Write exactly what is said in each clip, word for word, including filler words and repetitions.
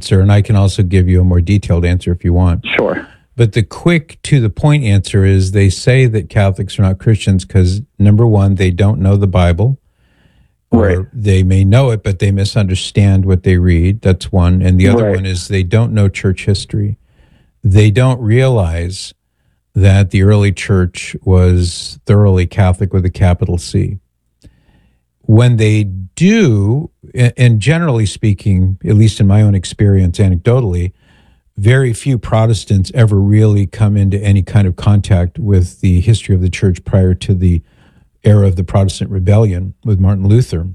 answer, and I can also give you a more detailed answer if you want. Sure. But the quick, to-the-point answer is they say that Catholics are not Christians because, number one, they don't know the Bible. Or Right. they may know it, but they misunderstand what they read. That's one. And the other Right. one is they don't know church history. They don't realize that the early church was thoroughly Catholic with a capital C. When they do, and generally speaking, at least in my own experience anecdotally, very few Protestants ever really come into any kind of contact with the history of the church prior to the era of the Protestant rebellion with Martin Luther.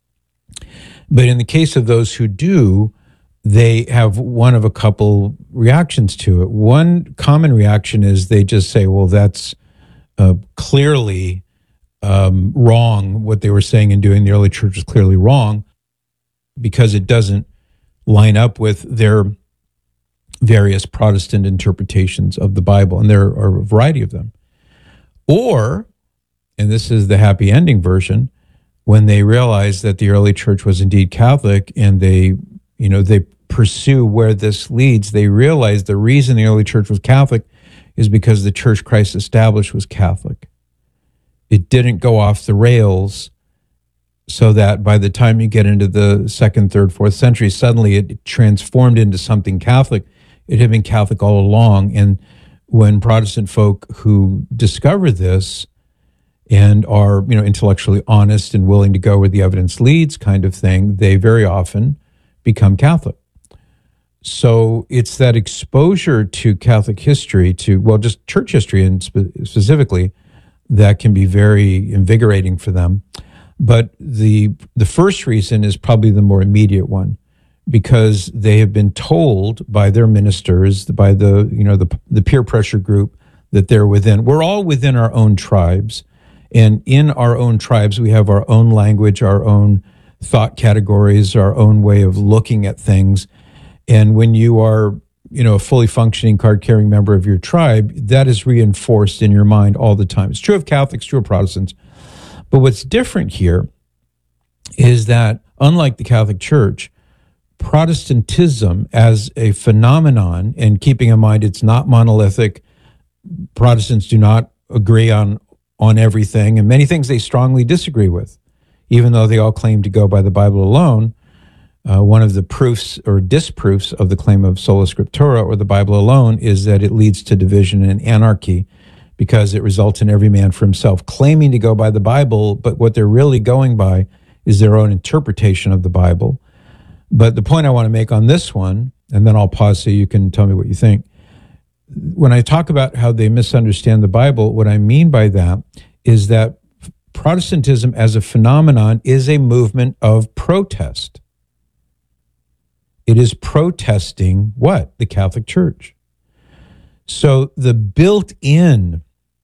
But in the case of those who do, they have one of a couple reactions to it. One common reaction is they just say, well, that's uh, clearly um, wrong. What they were saying and doing in the early church is clearly wrong because it doesn't line up with their various Protestant interpretations of the Bible. And there are a variety of them. Or, and this is the happy ending version, when they realize that the early church was indeed Catholic and they, you know, they pursue where this leads, they realize the reason the early church was Catholic is because the church Christ established was Catholic. It didn't go off the rails so that by the time you get into the second, third, fourth century, suddenly it transformed into something Catholic. It had been Catholic all along. And when Protestant folk who discover this and are, you know, intellectually honest and willing to go where the evidence leads kind of thing, they very often become Catholic. So it's that exposure to Catholic history, to, well, just church history and spe- specifically, that can be very invigorating for them. But the the first reason is probably the more immediate one, because they have been told by their ministers, by the, you know, the the peer pressure group that they're within. We're all within our own tribes. And in our own tribes, we have our own language, our own thought categories, our own way of looking at things. And when you are, you know, a fully functioning card-carrying member of your tribe, that is reinforced in your mind all the time. It's true of Catholics, true of Protestants. But what's different here is that, unlike the Catholic Church, Protestantism as a phenomenon, and keeping in mind it's not monolithic, Protestants do not agree on, on everything, and many things they strongly disagree with, even though they all claim to go by the Bible alone. Uh, one of the proofs or disproofs of the claim of sola scriptura, or the Bible alone, is that it leads to division and anarchy, because it results in every man for himself claiming to go by the Bible, but what they're really going by is their own interpretation of the Bible. But the point I want to make on this one, and then I'll pause so you can tell me what you think. When I talk about how they misunderstand the Bible, what I mean by that is that Protestantism as a phenomenon is a movement of protest. It is protesting what? The Catholic Church. So the built-in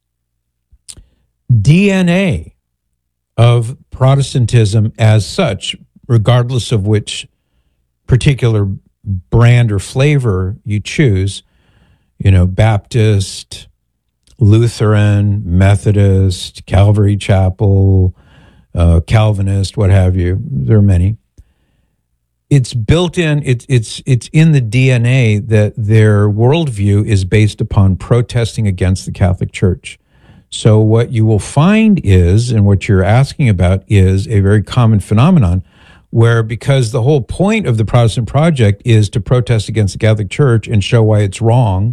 D N A of Protestantism as such, regardless of which particular brand or flavor you choose, you know, Baptist, Lutheran, Methodist, Calvary Chapel, uh, Calvinist, what have you, there are many. It's built in, it's it's it's in the D N A that their worldview is based upon protesting against the Catholic Church. So what you will find is, and what you're asking about is a very common phenomenon where, because the whole point of the Protestant project is to protest against the Catholic Church and show why it's wrong,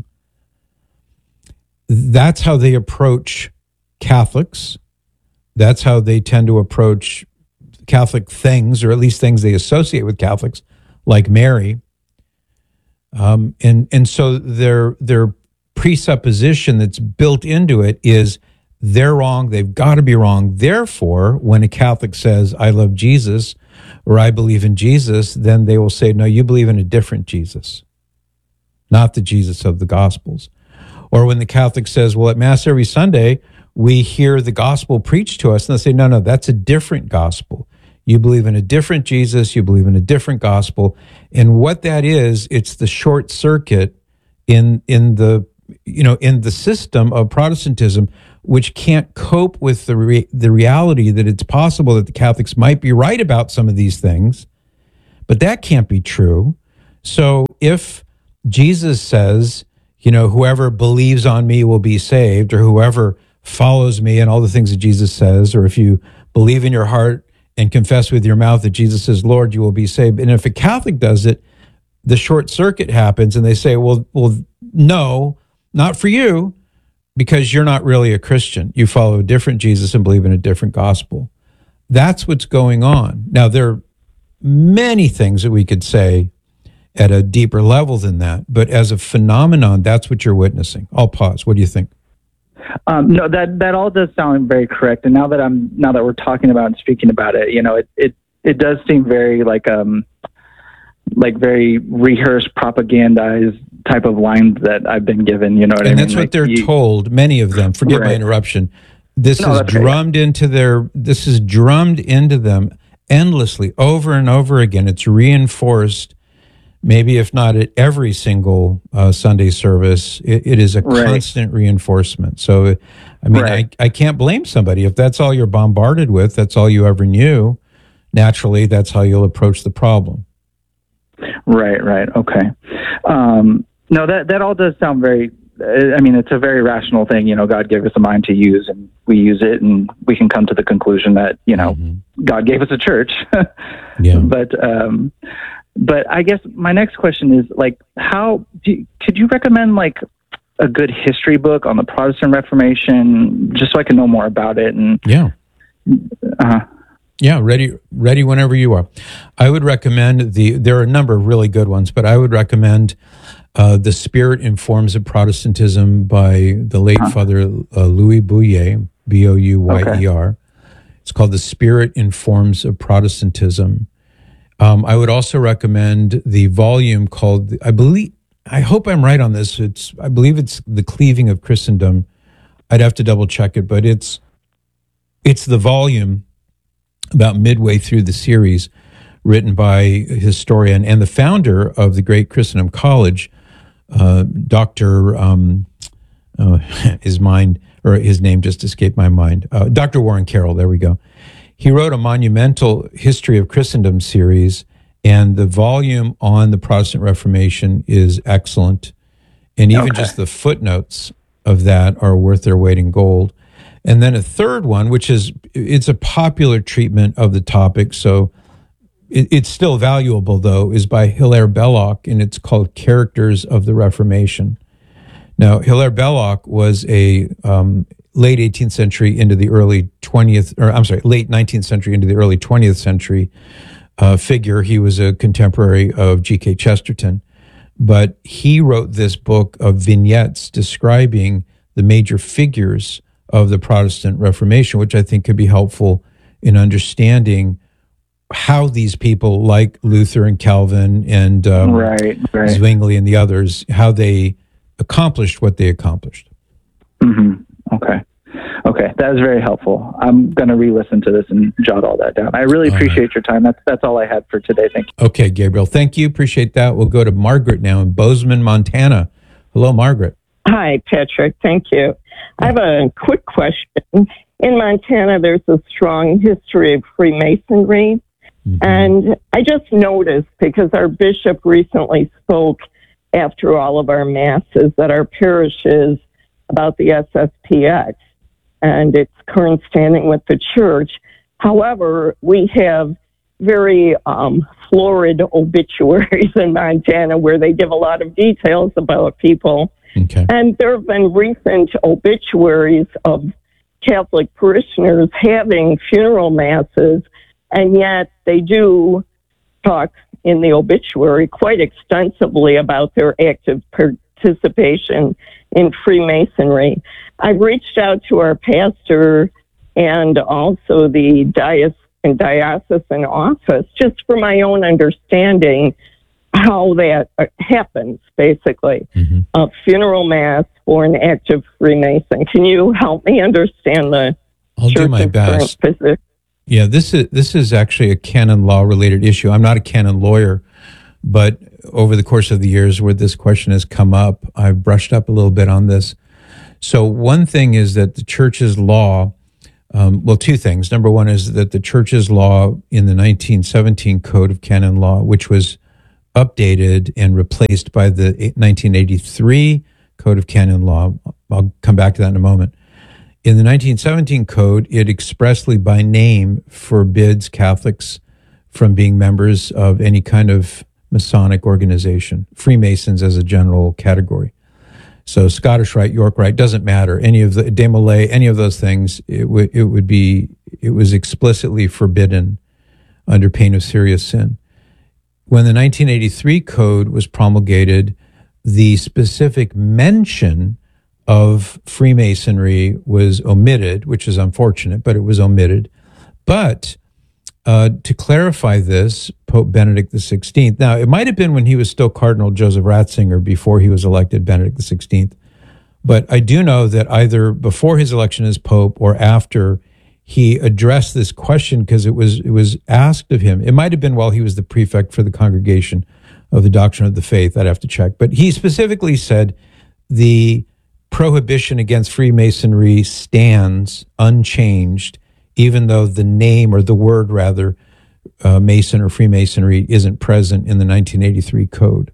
that's how they approach Catholics. That's how they tend to approach Catholic things, or at least things they associate with Catholics, like Mary. Um, and and so their their presupposition that's built into it is they're wrong, they've got to be wrong. Therefore, when a Catholic says, I love Jesus, or I believe in Jesus, then they will say, no, you believe in a different Jesus, not the Jesus of the Gospels. Or when the Catholic says, well, at Mass every Sunday, we hear the gospel preached to us, and they say, no, no, that's a different gospel. You believe in a different Jesus, you believe in a different gospel. And what that is, it's the short circuit in in the, you know, in the system of Protestantism, which can't cope with the re- the reality that it's possible that the Catholics might be right about some of these things, but that can't be true. So if Jesus says, you know, whoever believes on me will be saved, or whoever follows me, and all the things that Jesus says, or if you believe in your heart and confess with your mouth that Jesus is Lord, you will be saved. And if a Catholic does it, the short circuit happens and they say, well, well, no, not for you, because you're not really a Christian. You follow a different Jesus and believe in a different gospel. That's what's going on. Now, there are many things that we could say at a deeper level than that, but as a phenomenon, that's what you're witnessing. I'll pause. What do you think? Um, no, that that all does sound very correct. And now that I'm now that we're talking about and speaking about it, you know, it it, it does seem very like um like very rehearsed, propagandized type of lines that I've been given. You know what and I mean? And that's what like they're you, told. Many of them. Forgive right. my interruption. This no, is drummed right. into their. This is drummed into them endlessly, over and over again. It's reinforced. Maybe if not at every single uh, Sunday service, it, it is a right. constant reinforcement. So, I mean, right. I, I can't blame somebody. If that's all you're bombarded with, that's all you ever knew, naturally, that's how you'll approach the problem. Right, right. Okay. Um, no, that, that all does sound very, I mean, it's a very rational thing. You know, God gave us a mind to use, and we use it, and we can come to the conclusion that, you know, mm-hmm. God gave us a church. yeah. But, um, But I guess my next question is, like, how do you, could you recommend like a good history book on the Protestant Reformation, just so I can know more about it? And yeah, uh, yeah, ready, ready whenever you are. I would recommend the. There are a number of really good ones, but I would recommend uh, "The Spirit in Forms of Protestantism" by the late uh-huh. Father uh, Louis Bouyer, B O U Y E R. Okay. It's called "The Spirit in Forms of Protestantism." Um, I would also recommend the volume called, I believe, I hope I'm right on this. It's, I believe it's The Cleaving of Christendom. I'd have to double check it, but it's, it's the volume about midway through the series written by a historian and the founder of the great Christendom College, uh, Doctor Um, uh, his mind, or his name just escaped my mind, uh, Doctor Warren Carroll, there we go. He wrote a monumental History of Christendom series, and the volume on the Protestant Reformation is excellent. And even okay. just the footnotes of that are worth their weight in gold. And then a third one, which is, it's a popular treatment of the topic, so it, it's still valuable, though, is by Hilaire Belloc, and it's called Characters of the Reformation. Now, Hilaire Belloc was a um, late eighteenth century into the early twentieth, or I'm sorry, late nineteenth century into the early twentieth century uh, figure. He was a contemporary of G K Chesterton, but he wrote this book of vignettes describing the major figures of the Protestant Reformation, which I think could be helpful in understanding how these people like Luther and Calvin and um, right, right. Zwingli and the others, how they accomplished what they accomplished. Mm-hmm. Okay. Okay. That is very helpful. I'm going to re-listen to this and jot all that down. I really appreciate right. your time. That's that's all I had for today. Thank you. Okay, Gabriel. Thank you. Appreciate that. We'll go to Margaret now in Bozeman, Montana. Hello, Margaret. Hi, Patrick. Thank you. I have a quick question. In Montana, there's a strong history of Freemasonry. Mm-hmm. And I just noticed, because our bishop recently spoke after all of our masses at our parishes about the S S P X and its current standing with the church. However, we have very um, florid obituaries in Montana where they give a lot of details about people. Okay. And there have been recent obituaries of Catholic parishioners having funeral masses, and yet they do talk in the obituary quite extensively about their active participation in Freemasonry. I've reached out to our pastor and also the diocese and diocesan office just for my own understanding how that happens, basically. Mm-hmm. A funeral mass for an active Freemason. Can you help me understand the I'll do my best. Yeah, this is this is actually a canon law related issue. I'm not a canon lawyer, but over the course of the years where this question has come up, I've brushed up a little bit on this. So one thing is that the church's law, um, well, two things. Number one is that the church's law in the nineteen seventeen Code of Canon Law, which was updated and replaced by the nineteen eighty-three Code of Canon Law. I'll come back to that in a moment. In the nineteen seventeen Code, it expressly by name forbids Catholics from being members of any kind of Masonic organization, Freemasons as a general category. So Scottish Rite, York Rite, doesn't matter. Any of the Demolay, any of those things, it would it would be it was explicitly forbidden under pain of serious sin. When the nineteen eighty-three Code was promulgated, the specific mention of Freemasonry was omitted, which is unfortunate, but it was omitted. But uh, to clarify this, Pope Benedict the sixteenth, now it might have been when he was still Cardinal Joseph Ratzinger before he was elected Benedict the sixteenth, but I do know that either before his election as Pope or after, he addressed this question because it was it was asked of him. It might have been while he was the prefect for the Congregation of the Doctrine of the Faith. I'd have to check. But he specifically said the prohibition against Freemasonry stands unchanged, even though the name or the word rather, uh, Mason or Freemasonry isn't present in the nineteen eighty-three Code.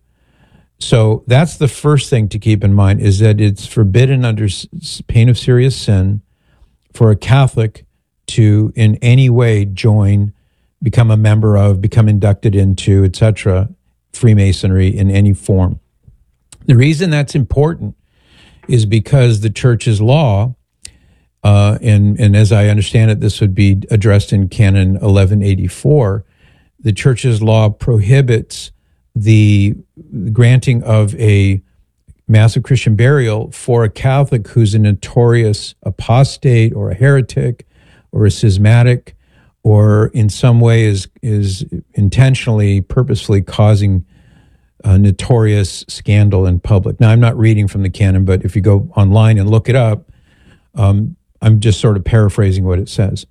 So that's the first thing to keep in mind, is that it's forbidden under pain of serious sin for a Catholic to in any way join, become a member of, become inducted into, et cetera, Freemasonry in any form. The reason that's important is because the Church's law, uh, and, and as I understand it, this would be addressed in Canon eleven eighty-four, the Church's law prohibits the granting of a Mass of Christian burial for a Catholic who's a notorious apostate or a heretic or a schismatic, or in some way is is intentionally, purposefully causing a notorious scandal in public. Now, I'm not reading from the canon, but if you go online and look it up, um, I'm just sort of paraphrasing what it says.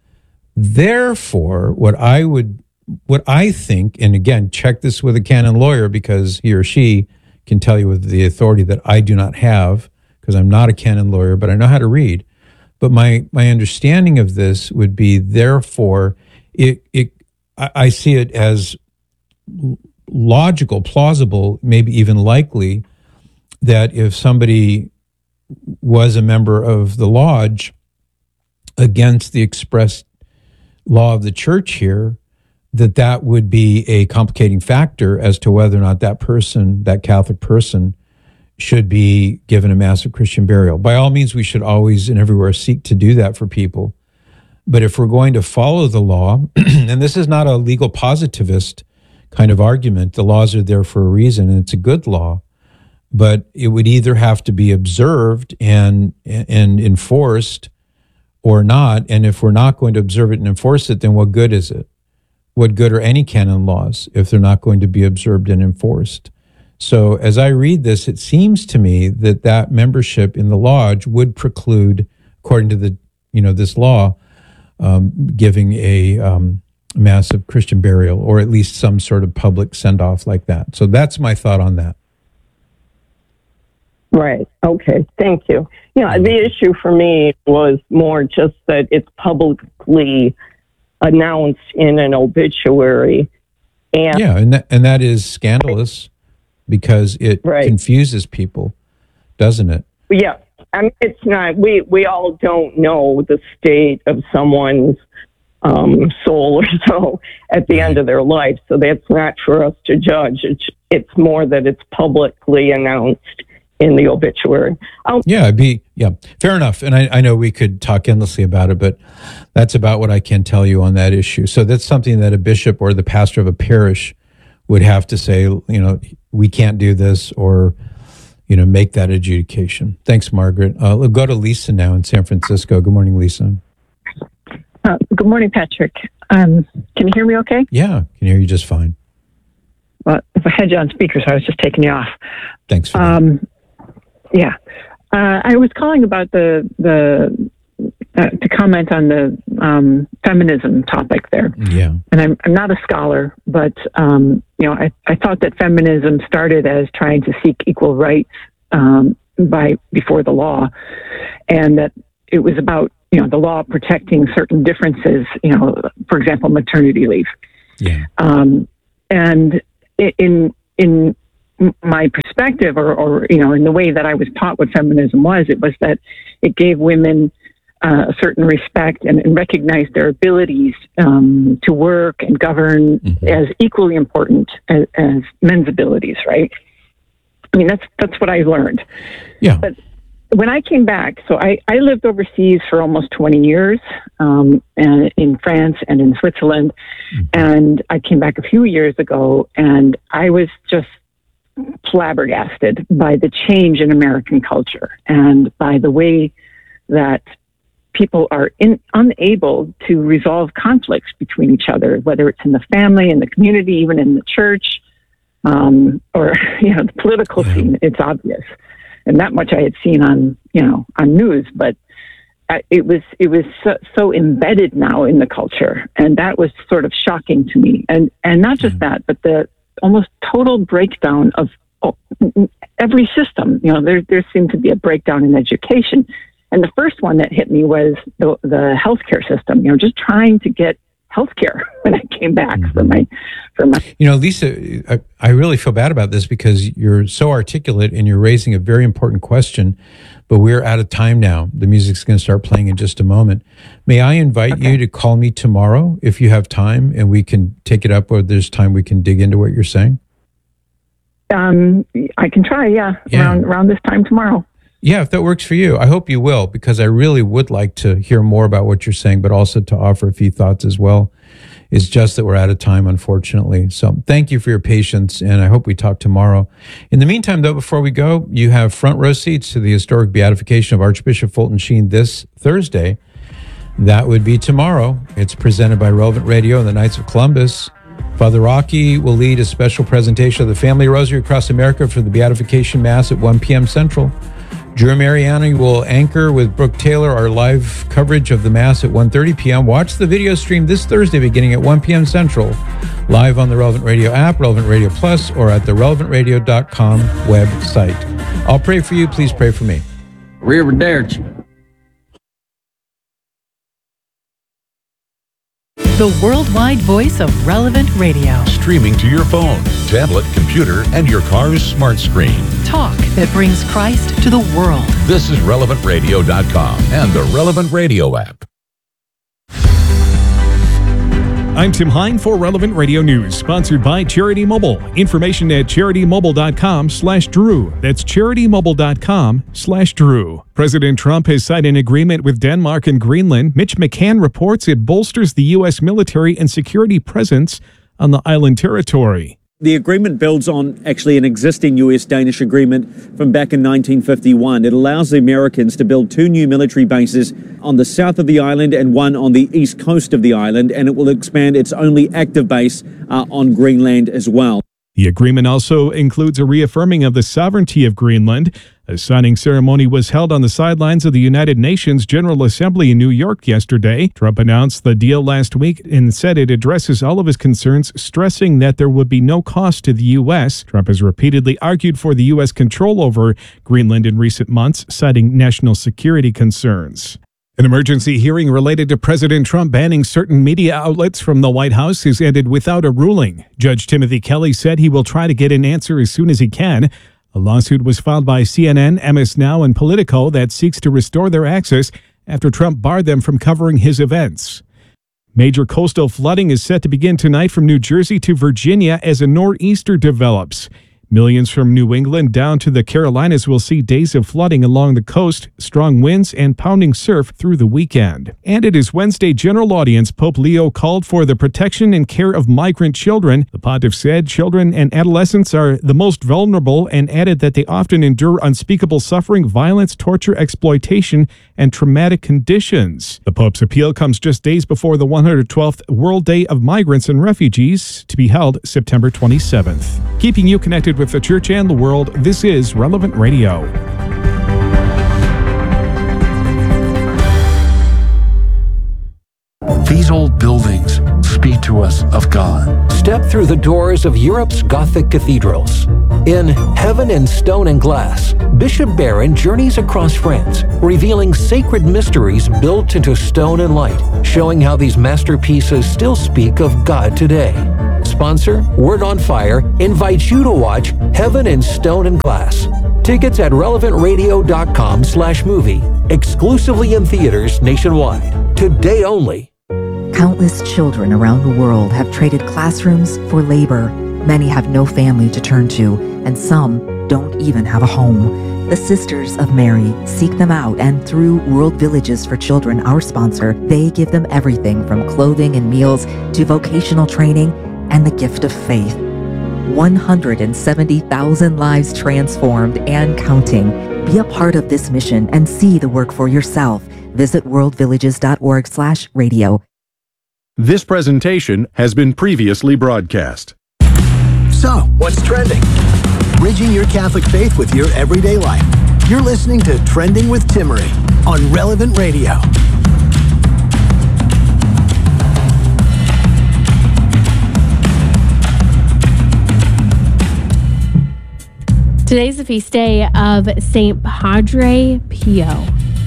Therefore, what I would, what I think, and again, check this with a canon lawyer because he or she can tell you with the authority that I do not have, because I'm not a canon lawyer, but I know how to read. But my my understanding of this would be, therefore, it it I, I see it as logical, plausible, maybe even likely, that if somebody was a member of the lodge against the express law of the Church here, that that would be a complicating factor as to whether or not that person, that Catholic person, should be given a Mass of Christian burial. By all means, we should always and everywhere seek to do that for people. But if we're going to follow the law, and this is not a legal positivist kind of argument, the laws are there for a reason, and it's a good law, but it would either have to be observed and and enforced or not. And if we're not going to observe it and enforce it, then what good is it? What good are any canon laws if they're not going to be observed and enforced? So as I read this, it seems to me that that membership in the lodge would preclude, according to the, you know, this law, um, giving a um, massive Christian burial, or at least some sort of public send-off like that. So that's my thought on that. Right. Okay. Thank you. Yeah, the issue for me was more just that it's publicly announced in an obituary. And yeah, and that, and that is scandalous because it right. confuses people, doesn't it? Yeah. I mean, it's not, we, we all don't know the state of someone's um, soul or so at the end of their life. So that's not for us to judge. It's, it's more that it's publicly announced in the obituary. I'll- yeah, it'd be, yeah, fair enough. And I, I know we could talk endlessly about it, but that's about what I can tell you on that issue. So that's something that a bishop or the pastor of a parish would have to say, you know, we can't do this, or, you know, make that adjudication. Thanks, Margaret. Uh, we'll go to Lisa now in San Francisco. Good morning, Lisa. Uh, good morning, Patrick. Um, can you hear me okay? Yeah, can hear you just fine. Well, if I had you on speaker, so I was just taking you off. Thanks for um, that. Yeah. Uh, I was calling about the, the uh, to comment on the um, feminism topic there. Yeah. And I'm, I'm not a scholar, but, um, you know, I, I thought that feminism started as trying to seek equal rights um, by before the law, and that it was about, you know, the law protecting certain differences, you know, for example, maternity leave. Yeah. Um, and in, in in my perspective, or, or, you know, in the way that I was taught what feminism was, it was that it gave women uh, a certain respect and, and recognized their abilities um, to work and govern mm-hmm. as equally important as, as men's abilities, right? I mean, that's that's what I learned. Yeah. But when I came back, so I, I lived overseas for almost twenty years um, and in France and in Switzerland. Mm-hmm. And I came back a few years ago, and I was just flabbergasted by the change in American culture and by the way that people are in, unable to resolve conflicts between each other, whether it's in the family, in the community, even in the church, um, or, you know, the political yeah. scene. It's obvious. And that much I had seen on, you know, on news, but it was, it was so, so embedded now in the culture. And that was sort of shocking to me. And, and not just mm-hmm. that, but the almost total breakdown of every system. You know, there, there seemed to be a breakdown in education. And the first one that hit me was the, the healthcare system, you know, just trying to get healthcare when I came back mm-hmm. for my, for my. You know, Lisa, I, I really feel bad about this because you're so articulate and you're raising a very important question, but we're out of time now. The music's going to start playing in just a moment. May I invite okay. you to call me tomorrow if you have time, and we can take it up, or there's time we can dig into what you're saying? Um, I can try, yeah, yeah. Around, around this time tomorrow. Yeah, if that works for you. I hope you will, because I really would like to hear more about what you're saying, but also to offer a few thoughts as well. It's just that we're out of time, unfortunately. So thank you for your patience, and I hope we talk tomorrow. In the meantime, though, before we go, you have front row seats to the historic beatification of Archbishop Fulton Sheen this Thursday. That would be tomorrow. It's presented by Relevant Radio and the Knights of Columbus. Father Rocky will lead a special presentation of the Family Rosary across America for the Beatification Mass at one p.m. Central. Drew Mariani will anchor with Brooke Taylor our live coverage of the Mass at one thirty p.m. Watch the video stream this Thursday beginning at one p.m. Central, live on the Relevant Radio app, Relevant Radio Plus, or at the relevant radio dot com website. I'll pray for you. Please pray for me. Arrivederci. The worldwide voice of Relevant Radio. Streaming to your phone, tablet, computer, and your car's smart screen. Talk that brings Christ to the world. This is relevant radio dot com and the Relevant Radio app. I'm Tim Hine for Relevant Radio News, sponsored by Charity Mobile. Information at charity mobile dot com slash Drew. That's charity mobile dot com slash Drew. President Trump has signed an agreement with Denmark and Greenland. Mitch McCann reports it bolsters the U S military and security presence on the island territory. The agreement builds on actually an existing U S-Danish agreement from back in nineteen fifty-one. It allows the Americans to build two new military bases on the south of the island and one on the east coast of the island, and it will expand its only active base uh, on Greenland as well. The agreement also includes a reaffirming of the sovereignty of Greenland. A signing ceremony was held on the sidelines of the United Nations General Assembly in New York yesterday. Trump announced the deal last week and said it addresses all of his concerns, stressing that there would be no cost to the U S. Trump has repeatedly argued for the U S control over Greenland in recent months, citing national security concerns. An emergency hearing related to President Trump banning certain media outlets from the White House has ended without a ruling. Judge Timothy Kelly said he will try to get an answer as soon as he can. A lawsuit was filed by C N N, M S Now, and Politico that seeks to restore their access after Trump barred them from covering his events. Major coastal flooding is set to begin tonight from New Jersey to Virginia as a nor'easter develops. Millions from New England down to the Carolinas will see days of flooding along the coast, strong winds, and pounding surf through the weekend. And at his Wednesday general audience, Pope Leo called for the protection and care of migrant children. The pontiff said children and adolescents are the most vulnerable and added that they often endure unspeakable suffering, violence, torture, exploitation, and traumatic conditions. The Pope's appeal comes just days before the one hundred twelfth World Day of Migrants and Refugees, to be held September twenty-seventh. Keeping you connected with the church and the world, this is Relevant Radio. These old buildings speak to us of God. Step through the doors of Europe's Gothic cathedrals. In Heaven in Stone and Glass, Bishop Barron journeys across France, revealing sacred mysteries built into stone and light, showing how these masterpieces still speak of God today. Sponsor, Word on Fire, invites you to watch Heaven in Stone and Glass. Tickets at relevant radio dot com slash movie. Exclusively in theaters nationwide. Today only. Countless children around the world have traded classrooms for labor. Many have no family to turn to, and some don't even have a home. The Sisters of Mary seek them out, and through World Villages for Children, our sponsor, they give them everything from clothing and meals to vocational training and the gift of faith. one hundred seventy thousand lives transformed and counting. Be a part of this mission and see the work for yourself. Visit world villages dot org slash radio. This presentation has been previously broadcast. So, what's trending? Bridging your Catholic faith with your everyday life. You're listening to Trending with Timmerie on Relevant Radio. Today's the feast day of Saint Padre Pio.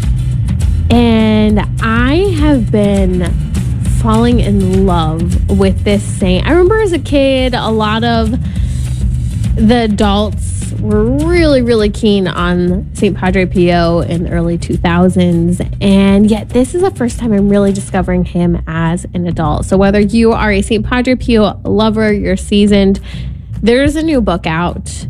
And I have been falling in love with this saint. I remember as a kid, a lot of the adults were really, really keen on Saint Padre Pio in the early two thousands. And yet this is the first time I'm really discovering him as an adult. So whether you are a Saint Padre Pio lover, you're seasoned, there's a new book out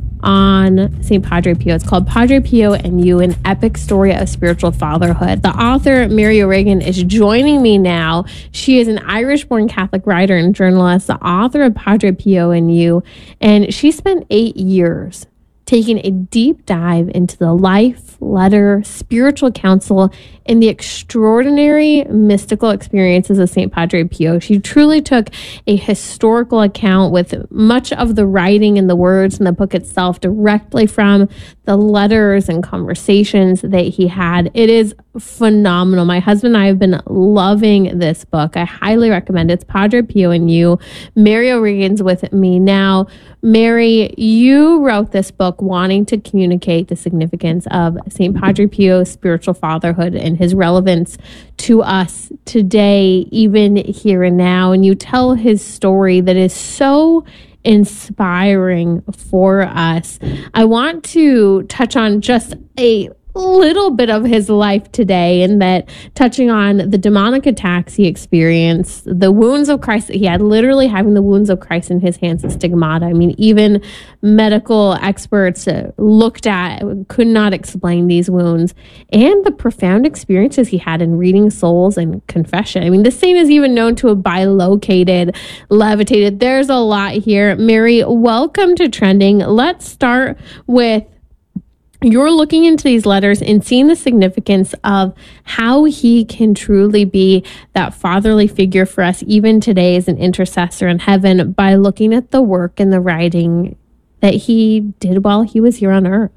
on Saint Padre Pio. It's called Padre Pio and You, an epic story of spiritual fatherhood. The author, Mary O'Regan, is joining me now. She is an Irish-born Catholic writer and journalist, the author of Padre Pio and You, and she spent eight years taking a deep dive into the life, letter, spiritual counsel, and the extraordinary mystical experiences of Saint Padre Pio. She truly took a historical account with much of the writing and the words in the book itself directly from the letters and conversations that he had. It is phenomenal. My husband and I have been loving this book. I highly recommend it. It's Padre Pio and You. Mary O'Regan's with me now. Mary, you wrote this book wanting to communicate the significance of Saint Padre Pio's spiritual fatherhood and his relevance to us today, even here and now. And you tell his story that is so inspiring for us. I want to touch on just a little bit of his life today, and that touching on the demonic attacks he experienced, the wounds of Christ that he had, literally having the wounds of Christ in his hands, the stigmata. I mean, even medical experts uh, looked at, could not explain these wounds, and the profound experiences he had in reading souls and confession. I mean, this saint is even known to have bilocated, levitated. There's a lot here. Mary, welcome to Trending. Let's start with you're looking into these letters and seeing the significance of how he can truly be that fatherly figure for us even today as an intercessor in heaven by looking at the work and the writing that he did while he was here on earth.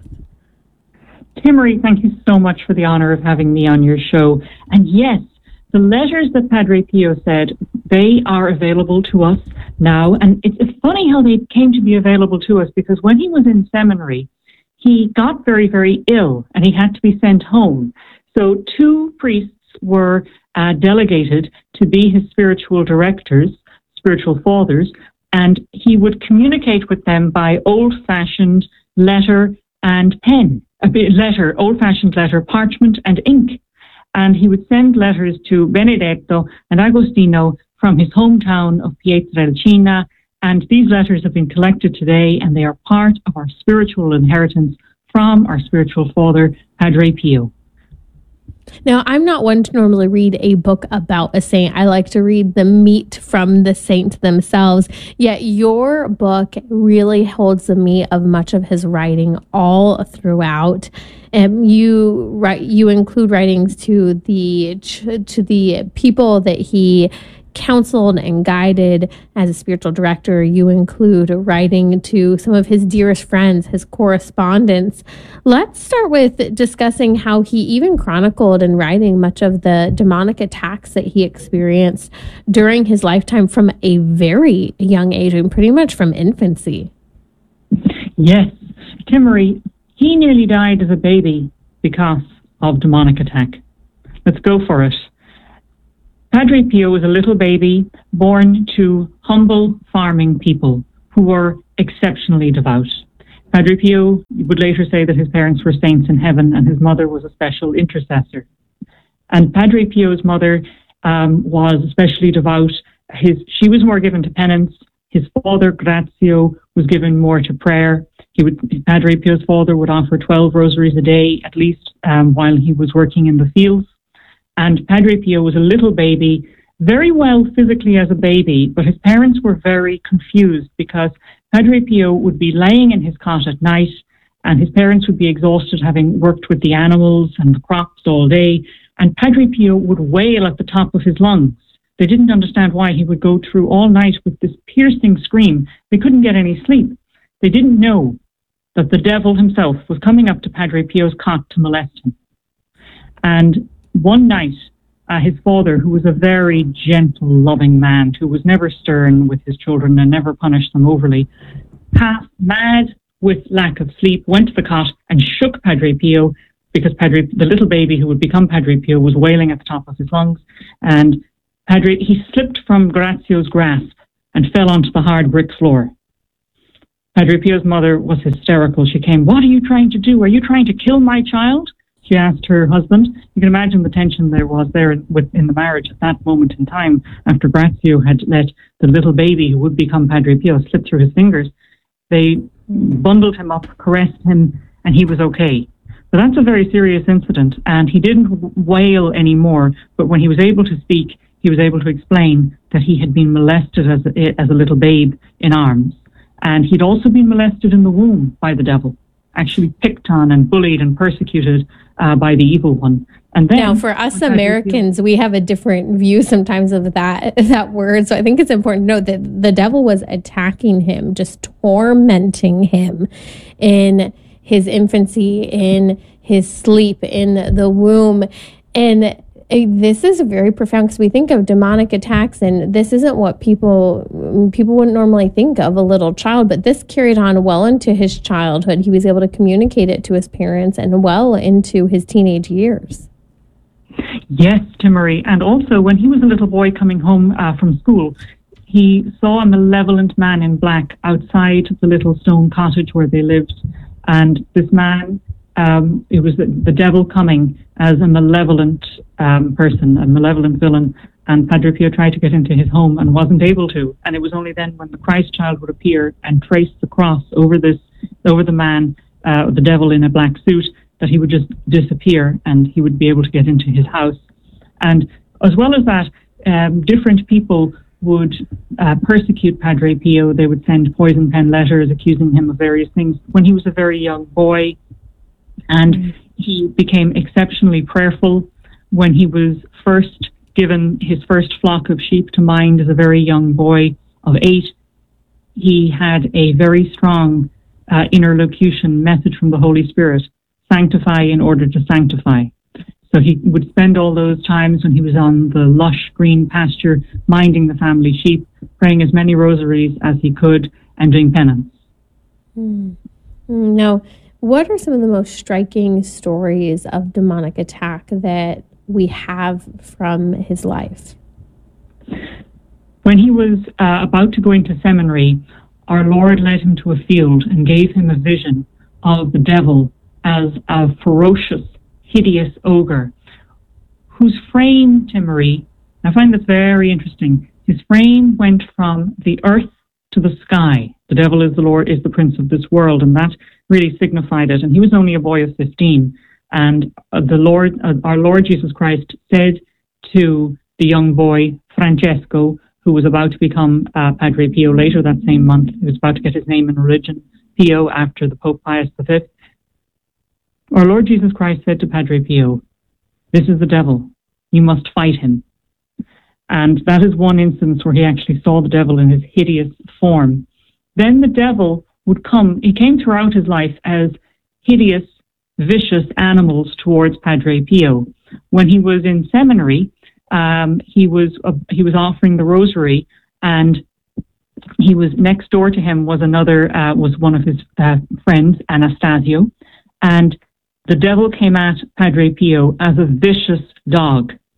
Timmerie, thank you so much for the honor of having me on your show. And yes, the letters that Padre Pio said, they are available to us now. And it's, it's funny how they came to be available to us, because when he was in seminary, he got very, very ill and he had to be sent home. So two priests were uh, delegated to be his spiritual directors, spiritual fathers, and he would communicate with them by old-fashioned letter and pen, a bit letter, old-fashioned letter, parchment and ink. And he would send letters to Benedetto and Agostino from his hometown of Pietrelcina. And these letters have been collected today, and they are part of our spiritual inheritance from our spiritual father, Padre Pio. Now, I'm not one to normally read a book about a saint. I like to read the meat from the saints themselves. Yet your book really holds the meat of much of his writing all throughout. And you write, you include writings to the to the people that he counseled and guided as a spiritual director. You include writing to some of his dearest friends, his correspondence. Let's start with discussing how he even chronicled and writing much of the demonic attacks that he experienced during his lifetime from a very young age, and pretty much from infancy. Yes, Timmerie, he nearly died as a baby because of demonic attack. Let's go for it. Padre Pio was a little baby born to humble farming people who were exceptionally devout. Padre Pio would later say that his parents were saints in heaven and his mother was a special intercessor. And Padre Pio's mother um, was especially devout. His, she was more given to penance. His father, Grazio, was given more to prayer. He would, Padre Pio's father would offer twelve rosaries a day, at least, um, while he was working in the fields. And Padre Pio was a little baby, very well physically as a baby, but his parents were very confused because Padre Pio would be laying in his cot at night and his parents would be exhausted having worked with the animals and the crops all day, and Padre Pio would wail at the top of his lungs. They didn't understand why he would go through all night with this piercing scream. They couldn't get any sleep. They didn't know that the devil himself was coming up to Padre Pio's cot to molest him. And one night, uh, his father, who was a very gentle, loving man, who was never stern with his children and never punished them overly, half mad with lack of sleep, went to the cot and shook Padre Pio because Padre, the little baby who would become Padre Pio was wailing at the top of his lungs. And Padre, he slipped from Grazio's grasp and fell onto the hard brick floor. Padre Pio's mother was hysterical. She came, "What are you trying to do? Are you trying to kill my child?" She asked her husband. You can imagine the tension there was there in, in the marriage at that moment in time after Grazio had let the little baby who would become Padre Pio slip through his fingers. They bundled him up, caressed him, and he was okay. So that's a very serious incident, and he didn't wail anymore, but when he was able to speak, he was able to explain that he had been molested as a, as a little babe in arms. And he'd also been molested in the womb by the devil, actually picked on and bullied and persecuted uh, by the evil one. And then, now, for us Americans, we have a different view sometimes of that that word. So I think it's important to note that the devil was attacking him, just tormenting him in his infancy, in his sleep, in the womb. And this is very profound because we think of demonic attacks, and this isn't what people people wouldn't normally think of a little child, but this carried on well into his childhood. He was able to communicate it to his parents and well into his teenage years. Yes, Timmerie. And also, when he was a little boy coming home uh, from school, he saw a malevolent man in black outside the little stone cottage where they lived. And this man, um, it was the, the devil coming as a malevolent um, person, a malevolent villain. And Padre Pio tried to get into his home and wasn't able to. And it was only then when the Christ child would appear and trace the cross over this, over the man, uh, the devil in a black suit, that he would just disappear and he would be able to get into his house. And as well as that, um, different people would uh, persecute Padre Pio. They would send poison pen letters accusing him of various things when he was a very young boy. And mm-hmm. he became exceptionally prayerful when he was first given his first flock of sheep to mind as a very young boy of eight. He had a very strong uh, interlocution message from the Holy Spirit: sanctify in order to sanctify. So he would spend all those times when he was on the lush green pasture, minding the family sheep, praying as many rosaries as he could, and doing penance. Mm. Now, what are some of the most striking stories of demonic attack that we have from his life? When he was uh, about to go into seminary, our Lord led him to a field and gave him a vision of the devil as a ferocious, hideous ogre, whose frame, Timmerie, I find this very interesting, his frame went from the earth to the sky. The devil is the Lord, is the prince of this world, and that really signified it. And he was only a boy of fifteen. And uh, the Lord, uh, our Lord Jesus Christ said to the young boy, Francesco, who was about to become uh, Padre Pio later that same month, he was about to get his name in religion, Pio, after the Pope Pius the Fifth. Our Lord Jesus Christ said to Padre Pio, "This is the devil. You must fight him." And that is one instance where he actually saw the devil in his hideous form. Then the devil would come. He came throughout his life as hideous, vicious animals towards Padre Pio. When he was in seminary, um, he was uh, he was offering the rosary, and he was next door to him was another uh, was one of his uh, friends, Anastasio, and the devil came at Padre Pio as a vicious dog.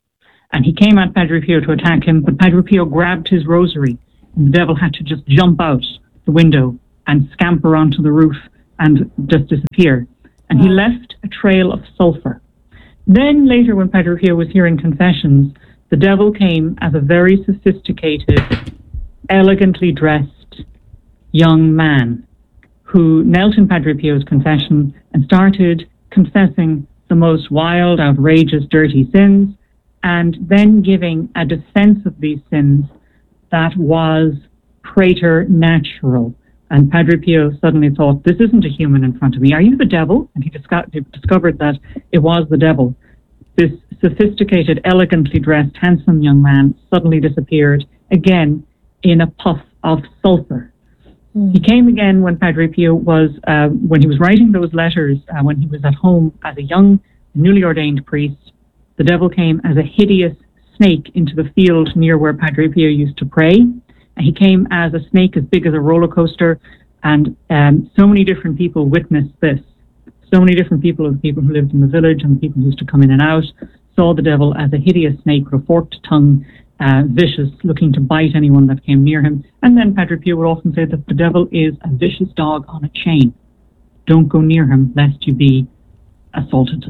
And he came at Padre Pio to attack him, but Padre Pio grabbed his rosary, and the devil had to just jump out the window and scamper onto the roof and just disappear. And he left a trail of sulfur. Then later, when Padre Pio was hearing confessions, the devil came as a very sophisticated, elegantly dressed young man who knelt in Padre Pio's confession and started confessing the most wild, outrageous, dirty sins, and then giving a defense of these sins that was preternatural. And Padre Pio suddenly thought, this isn't a human in front of me. Are you the devil? And he disco- discovered that it was the devil. This sophisticated, elegantly dressed, handsome young man suddenly disappeared, again, in a puff of sulfur. Mm. He came again when Padre Pio was, uh, when he was writing those letters, uh, when he was at home as a young, newly ordained priest. The devil came as a hideous snake into the field near where Padre Pio used to pray. And he came as a snake as big as a roller coaster. And um, so many different people witnessed this. So many different people, the people who lived in the village and the people who used to come in and out, saw the devil as a hideous snake with a forked tongue, uh, vicious, looking to bite anyone that came near him. And then Padre Pio would often say that the devil is a vicious dog on a chain. Don't go near him lest you be assaulted.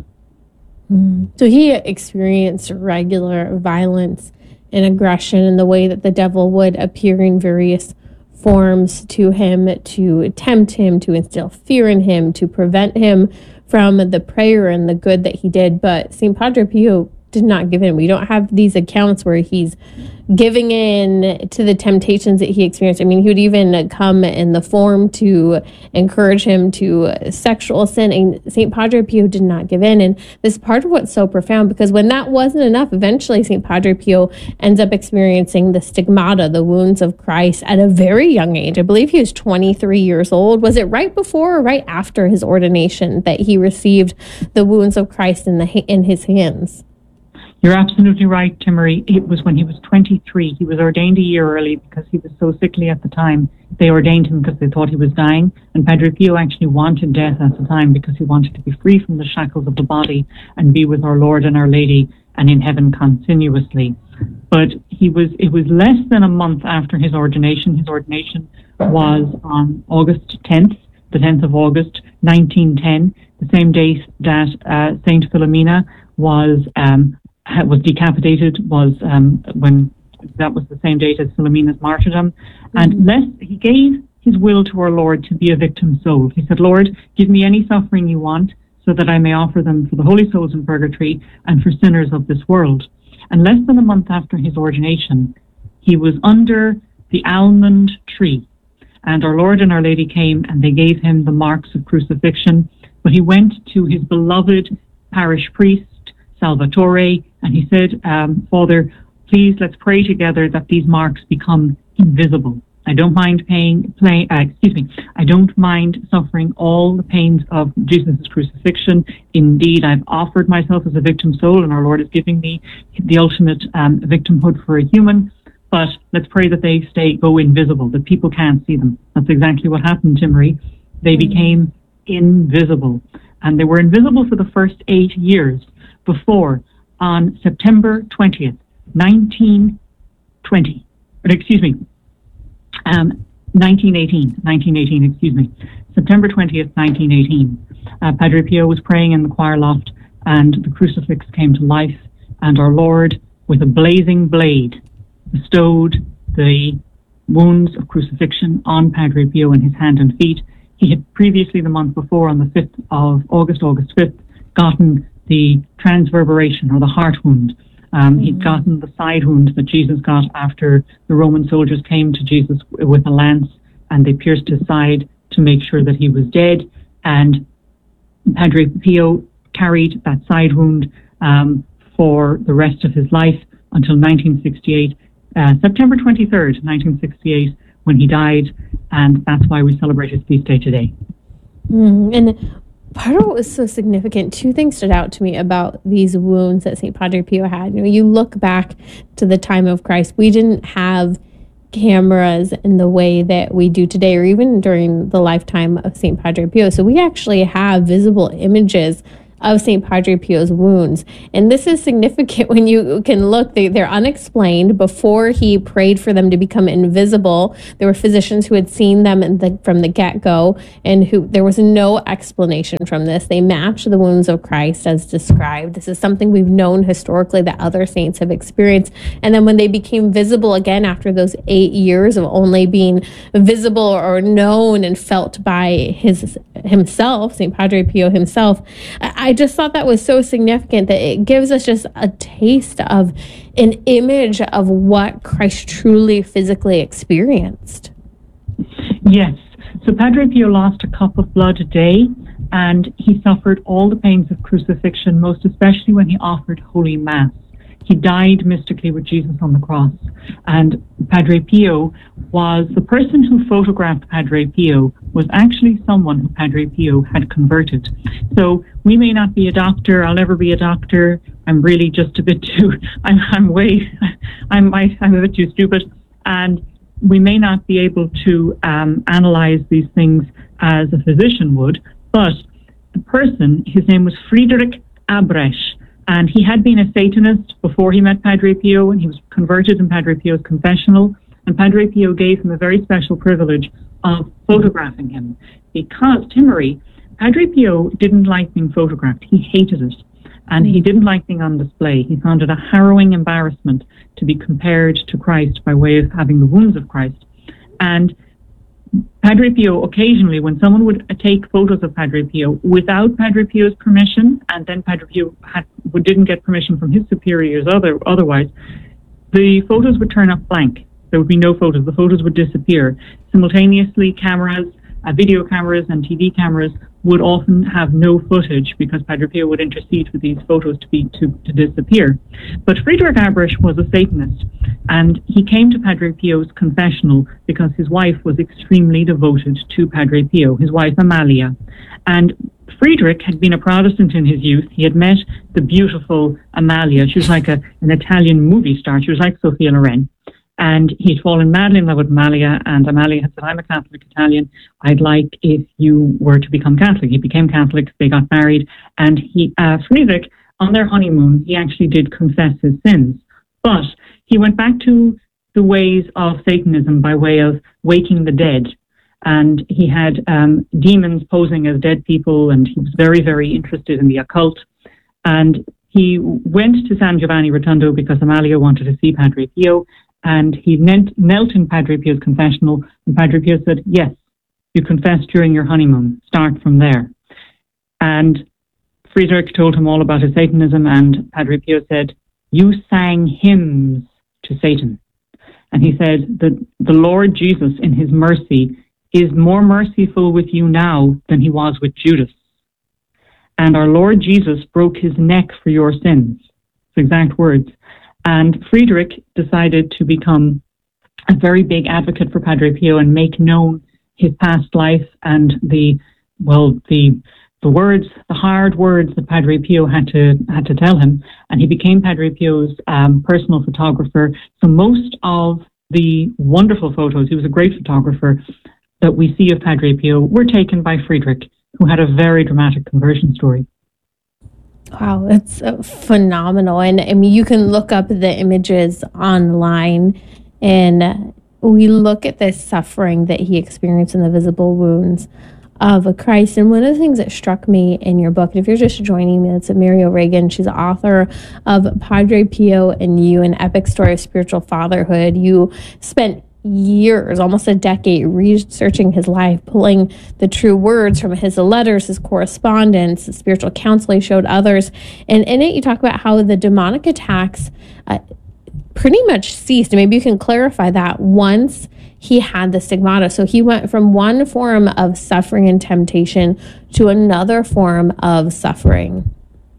So he experienced regular violence and aggression in the way that the devil would appear in various forms to him, to tempt him, to instill fear in him, to prevent him from the prayer and the good that he did. But Saint Padre Pio did not give in. We don't have these accounts where he's giving in to the temptations that he experienced. I mean, he would even come in the form to encourage him to sexual sin. And Saint Padre Pio did not give in. And this is part of what's so profound, because when that wasn't enough, eventually Saint Padre Pio ends up experiencing the stigmata, the wounds of Christ, at a very young age. I believe he was twenty-three years old. Was it right before or right after his ordination that he received the wounds of Christ in the in his hands? You're absolutely right, Timmery. It was when he was twenty-three. He was ordained a year early because he was so sickly at the time. They ordained him because they thought he was dying. And Padre Pio actually wanted death at the time because he wanted to be free from the shackles of the body and be with our Lord and Our Lady and in heaven continuously. But he was. It was less than a month after his ordination. His ordination was on August tenth, the tenth of August, nineteen ten, the same date that uh, Saint Philomena was um, was decapitated, was um, when that was the same date as Philomena's martyrdom. Mm-hmm. And lest he gave his will to our Lord to be a victim soul. He said, Lord, give me any suffering you want so that I may offer them for the holy souls in purgatory and for sinners of this world. And less than a month after his ordination, he was under the almond tree. And our Lord and Our Lady came and they gave him the marks of crucifixion. But he went to his beloved parish priest, Salvatore, and he said, um, Father, please let's pray together that these marks become invisible. I don't mind paying, play, uh, excuse me, I don't mind suffering all the pains of Jesus' crucifixion. Indeed, I've offered myself as a victim soul, and our Lord is giving me the ultimate um, victimhood for a human. But let's pray that they stay, go invisible, that people can't see them. That's exactly what happened, Timmery. They became invisible. And they were invisible for the first eight years before, on September twentieth, nineteen twenty, or excuse me, um, nineteen eighteen, nineteen eighteen, excuse me, September twentieth, nineteen eighteen, uh, Padre Pio was praying in the choir loft, and the crucifix came to life, and our Lord, with a blazing blade, bestowed the wounds of crucifixion on Padre Pio in his hand and feet. He had previously, the month before, on the fifth of August, August fifth, gotten the transverberation, or the heart wound. Um, mm-hmm. He'd gotten the side wound that Jesus got after the Roman soldiers came to Jesus with a lance, and they pierced his side to make sure that he was dead. And Padre Pio carried that side wound um, for the rest of his life until nineteen sixty-eight, uh, September twenty-third, nineteen sixty-eight, when he died, and that's why we celebrate his feast day today. Mm, and part of what was so significant, two things stood out to me about these wounds that Saint Padre Pio had. You know, you look back to the time of Christ, we didn't have cameras in the way that we do today, or even during the lifetime of Saint Padre Pio. So we actually have visible images of Saint Padre Pio's wounds. And this is significant when you can look, they, they're unexplained. Before he prayed for them to become invisible, there were physicians who had seen them in the, from the get-go, and who there was no explanation from this. They match the wounds of Christ as described. This is something we've known historically that other saints have experienced. And then when they became visible again after those eight years of only being visible or known and felt by his himself, Saint Padre Pio himself, I just thought that was so significant that it gives us just a taste of an image of what Christ truly physically experienced. Yes. So Padre Pio lost a cup of blood a day, and he suffered all the pains of crucifixion, most especially when he offered Holy Mass. He died mystically with Jesus on the cross. And Padre Pio was the person who photographed Padre Pio was actually someone who Padre Pio had converted. So we may not be a doctor. I'll never be a doctor. I'm really just a bit too, I'm, I'm way, I'm, I'm a bit too stupid. And we may not be able to um, analyze these things as a physician would, but the person, his name was Friedrich Abresch, and he had been a Satanist before he met Padre Pio, and he was converted in Padre Pio's confessional, and Padre Pio gave him a very special privilege of photographing him, because, Timmery, Padre Pio didn't like being photographed. He hated it, and he didn't like being on display. He found it a harrowing embarrassment to be compared to Christ by way of having the wounds of Christ. And Padre Pio, occasionally, when someone would take photos of Padre Pio without Padre Pio's permission, and then Padre Pio had, didn't get permission from his superiors other, otherwise, the photos would turn up blank. There would be no photos. The photos would disappear. Simultaneously, cameras, uh, video cameras and T V cameras would often have no footage because Padre Pio would intercede for these photos to be to, to disappear. But Friedrich Abresch was a Satanist, and he came to Padre Pio's confessional because his wife was extremely devoted to Padre Pio, his wife Amalia. And Friedrich had been a Protestant in his youth. He had met the beautiful Amalia. She was like a, an Italian movie star. She was like Sophia Loren. And he'd fallen madly in love with Amalia, and Amalia had said, I'm a Catholic Italian. I'd like if you were to become Catholic. He became Catholic, they got married, and he, uh, Friedrich, on their honeymoon, he actually did confess his sins. But he went back to the ways of Satanism by way of waking the dead. And he had um, demons posing as dead people, and he was very, very interested in the occult. And he went to San Giovanni Rotondo because Amalia wanted to see Padre Pio. And he knelt in Padre Pio's confessional, and Padre Pio said, yes, you confessed during your honeymoon. Start from there. And Friedrich told him all about his Satanism, and Padre Pio said, you sang hymns to Satan. And he said that the Lord Jesus, in his mercy, is more merciful with you now than he was with Judas. And our Lord Jesus broke his neck for your sins. It's exact words. And Friedrich decided to become a very big advocate for Padre Pio and make known his past life and the, well, the the words, the hard words that Padre Pio had to had to tell him. And he became Padre Pio's um, personal photographer. So most of the wonderful photos, he was a great photographer, that we see of Padre Pio were taken by Friedrich, who had a very dramatic conversion story. Wow, that's uh, phenomenal. And I mean, you can look up the images online, and we look at this suffering that he experienced in the visible wounds of Christ. And one of the things that struck me in your book, and if you're just joining me, it's Mary O'Regan. She's the author of Padre Pio and You, an epic story of spiritual fatherhood. You spent years, almost a decade, researching his life, pulling the true words from his letters, his correspondence, the spiritual counsel he showed others. And in it, you talk about how the demonic attacks uh, pretty much ceased. And maybe you can clarify that once he had the stigmata. So he went from one form of suffering and temptation to another form of suffering.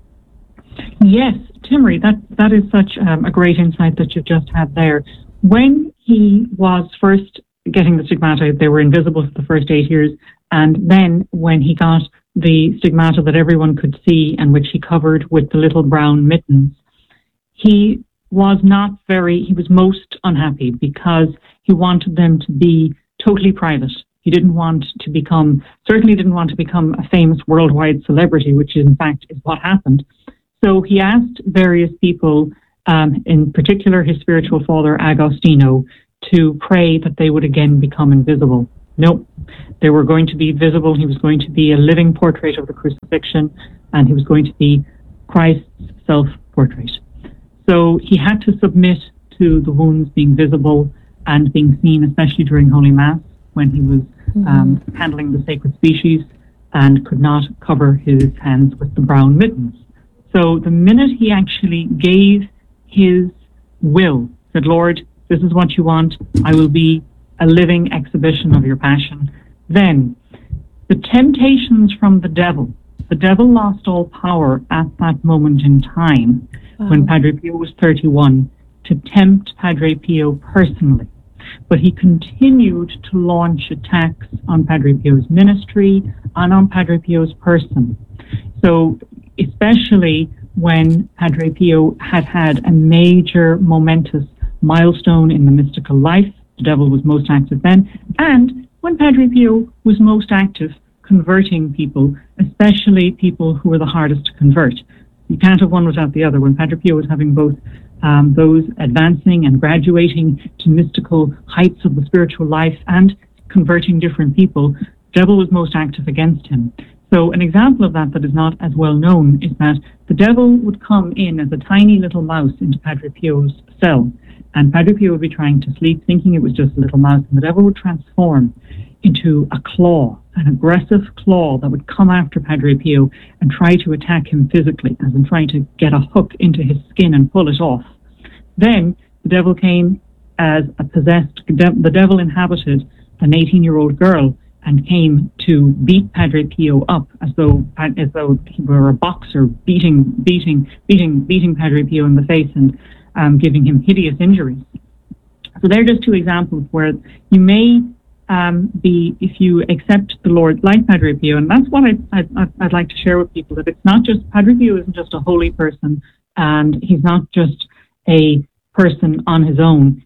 Yes, Timmery, that, that is such um, a great insight that you've just had there. When he was first getting the stigmata, they were invisible for the first eight years. And then when he got the stigmata that everyone could see and which he covered with the little brown mittens, he was not very, he was most unhappy because he wanted them to be totally private. He didn't want to become, certainly didn't want to become a famous worldwide celebrity, which in fact is what happened. So he asked various people, um, in particular his spiritual father, Agostino, to pray that they would again become invisible. Nope, they were going to be visible. He was going to be a living portrait of the crucifixion, and he was going to be Christ's self-portrait. So he had to submit to the wounds being visible and being seen, especially during Holy Mass, when he was um, handling the sacred species and could not cover his hands with the brown mittens. So the minute he actually gave his will, said, Lord, this is what you want, I will be a living exhibition of your passion, then the temptations from the devil, the devil lost all power at that moment in time, wow. when Padre Pio was thirty-one, to tempt Padre Pio personally. But he continued to launch attacks on Padre Pio's ministry and on Padre Pio's person. So especially when Padre Pio had had a major momentous milestone in the mystical life, the devil was most active then, and when Padre Pio was most active converting people, especially people who were the hardest to convert. You can't have one without the other. When Padre Pio was having both um, those advancing and graduating to mystical heights of the spiritual life and converting different people, the devil was most active against him. So an example of that that is not as well known is that the devil would come in as a tiny little mouse into Padre Pio's cell, and Padre Pio would be trying to sleep, thinking it was just a little mouse, and the devil would transform into a claw, an aggressive claw that would come after Padre Pio and try to attack him physically, as in trying to get a hook into his skin and pull it off. Then the devil came as a possessed, the devil inhabited an eighteen-year-old girl and came to beat Padre Pio up as though as though he were a boxer, beating, beating, beating, beating Padre Pio in the face and um, giving him hideous injuries. So they're just two examples where you may um, be, if you accept the Lord like Padre Pio, and that's what I, I, I'd like to share with people, that it's not just, Padre Pio isn't just a holy person, and he's not just a person on his own.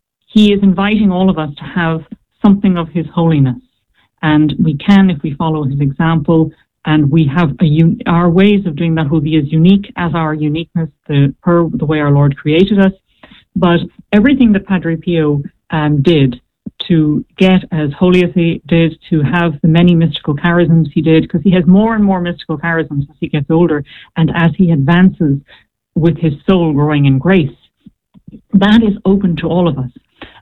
He is inviting all of us to have something of his holiness. And we can, if we follow his example, and we have a un- our ways of doing that will be as unique as our uniqueness, the, per the way our Lord created us. But everything that Padre Pio um, did to get as holy as he did, to have the many mystical charisms he did, because he has more and more mystical charisms as he gets older, and as he advances with his soul growing in grace, that is open to all of us.